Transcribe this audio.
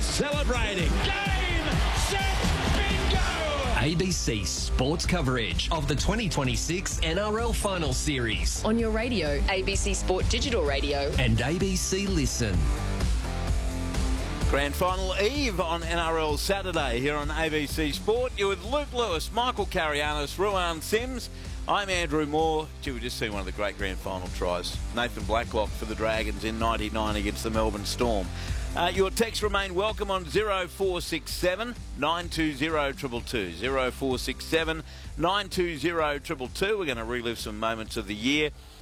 celebrating. Game, set, bingo! ABC Sports coverage of the 2026 NRL Final Series On your radio, ABC Sport Digital Radio. and ABC Listen. Grand Final Eve on NRL Saturday here on ABC Sport. You're with Luke Lewis, Michael Carianis, Ruan Sims. I'm Andrew Moore. Gee, we just seen one of the great Grand Final tries. Nathan Blacklock for the Dragons in 99 against the Melbourne Storm. Your texts remain welcome on 0467 920 222. 0467 920 222. We're going to relive some moments of the year.